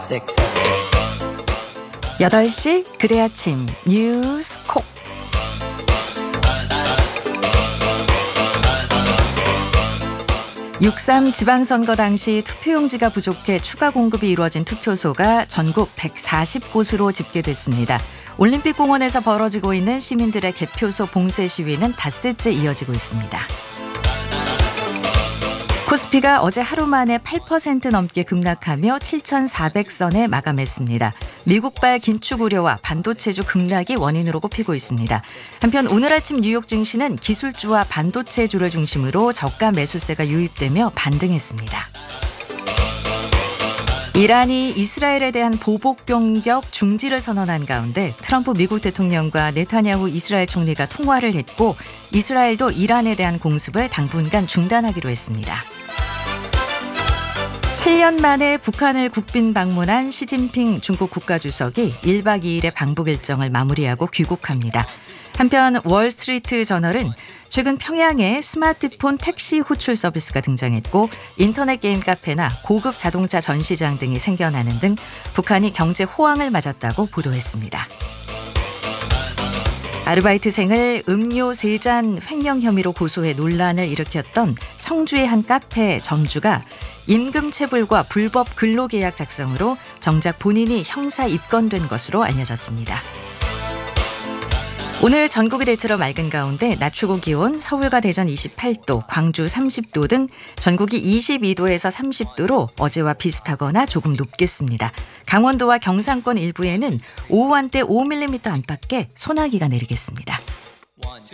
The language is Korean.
8시 그대 아침 뉴스 콕. (6.3) 지방선거 당시 투표용지가 부족해 추가 공급이 이루어진 투표소가 전국 140곳으로 집계됐습니다. 올림픽공원에서 벌어지고 있는 시민들의 개표소 봉쇄 시위는 닷새째 이어지고 있습니다. 코스피가 어제 하루 만에 8% 넘게 급락하며 7,400선에 마감했습니다. 미국발 긴축 우려와 반도체주 급락이 원인으로 꼽히고 있습니다. 한편 오늘 아침 뉴욕 증시는 기술주와 반도체주를 중심으로 저가 매수세가 유입되며 반등했습니다. 이란이 이스라엘에 대한 보복 공격 중지를 선언한 가운데 트럼프 미국 대통령과 네타냐후 이스라엘 총리가 통화를 했고 이스라엘도 이란에 대한 공습을 당분간 중단하기로 했습니다. 7년 만에 북한을 국빈 방문한 시진핑 중국 국가주석이 1박 2일의 방북 일정을 마무리하고 귀국합니다. 한편 월스트리트 저널은 최근 평양에 스마트폰 택시 호출 서비스가 등장했고 인터넷 게임 카페나 고급 자동차 전시장 등이 생겨나는 등 북한이 경제 호황을 맞았다고 보도했습니다. 아르바이트생을 음료 3잔 횡령 혐의로 고소해 논란을 일으켰던 청주의 한 카페 점주가 임금체불과 불법 근로계약 작성으로 정작 본인이 형사 입건된 것으로 알려졌습니다. 오늘 전국이 대체로 맑은 가운데 낮 최고 기온 서울과 대전 28도, 광주 30도 등 전국이 22도에서 30도로 어제와 비슷하거나 조금 높겠습니다. 강원도와 경상권 일부에는 오후 한때 5mm 안팎의 소나기가 내리겠습니다.